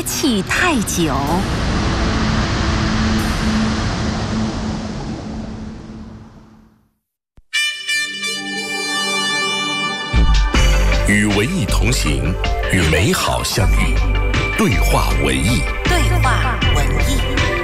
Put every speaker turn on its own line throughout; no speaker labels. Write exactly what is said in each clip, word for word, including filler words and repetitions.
气太久。
与文艺同行，与美好相遇，对话文艺。
对话文艺。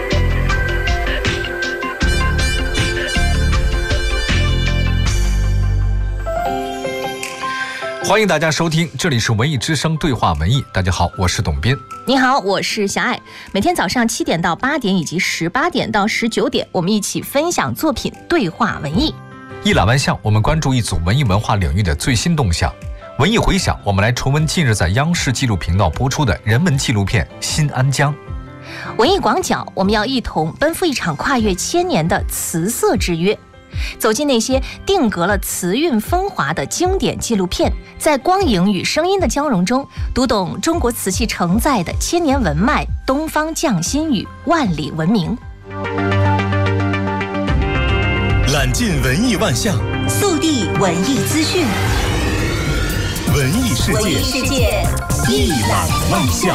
欢迎大家收听，这里是文艺之声对话文艺。大家好，我是董斌。
你好，我是小爱。每天早上七点到八点以及十八点到十九点，我们一起分享作品，对话文艺。
一览万象，我们关注一组文艺文化领域的最新动向。文艺回响，我们来重温近日在央视纪录频道播出的人文纪录片《新安江》。
文艺广角，我们要一同奔赴一场跨越千年的词色之约。走进那些定格了词韵风华的经典纪录片，在光影与声音的交融中，读懂中国瓷器承载的千年文脉，东方匠心与万里文明。
揽尽文艺万象，
速递文艺资讯，
文艺世界，
文艺世界
一览万象。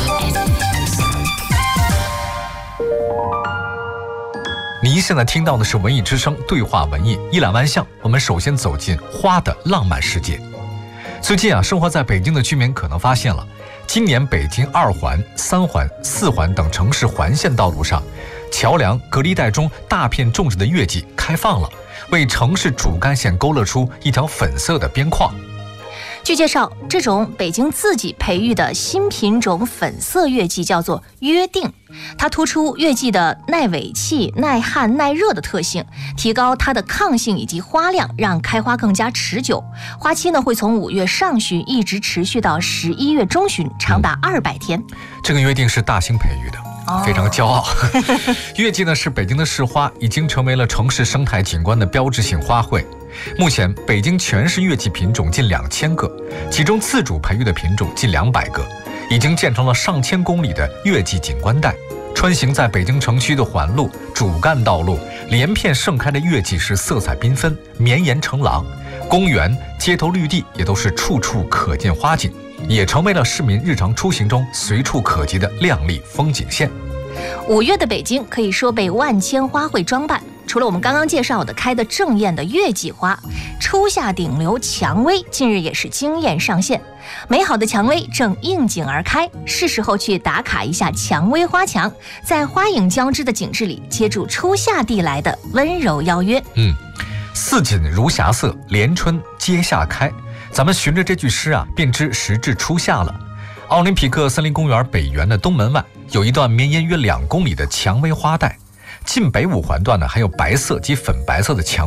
您现在听到的是文艺之声对话文艺，一览万象。我们首先走进花的浪漫世界。最近啊，生活在北京的居民可能发现了，今年北京二环、三环、四环等城市环线道路上，桥梁、隔离带中大片种植的月季开放了，为城市主干线勾勒出一条粉色的边框。
据介绍，这种北京自己培育的新品种粉色月季叫做约定，它突出月季的耐尾气、耐旱、耐热的特性，提高它的抗性以及花量，让开花更加持久。花期呢会从五月上旬一直持续到十一月中旬，长达二百天。
嗯、这个约定是大兴培育的，非常骄傲。月季呢是北京的市花，已经成为了城市生态景观的标志性花卉。目前北京全市月季品种近两千个，其中自主培育的品种近两百个，已经建成了上千公里的月季景观带。穿行在北京城区的环路、主干道路，连片盛开的月季是色彩缤纷，绵延成廊。公园、街头绿地也都是处处可见花景，也成为了市民日常出行中随处可及的亮丽风景线。
五月的北京可以说被万千花卉装扮，除了我们刚刚介绍的开得正艳的月季花，初夏顶流蔷薇近日也是惊艳上线。美好的蔷薇正应景而开，是时候去打卡一下蔷薇花墙，在花影交织的景致里接住初夏递来的温柔邀约。
嗯，似锦如霞色，连春皆夏开。咱们循着这句诗啊，便知时至初夏了。奥林匹克森林公园北园的东门外有一段绵延约两公里的蔷薇花带，近北五环段呢还有白色及粉白色的蔷